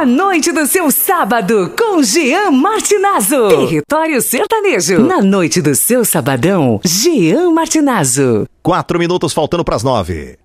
A noite do seu sábado com Jean Martinazzo. Território Sertanejo. Na noite do seu sabadão, Jean Martinazzo. 4 minutos faltando para as 9.